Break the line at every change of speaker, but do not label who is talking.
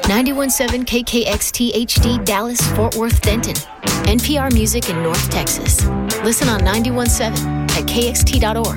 91.7 KKXT HD Dallas, Fort Worth, Denton. NPR Music in North Texas. Listen on 91.7 at kxt.org.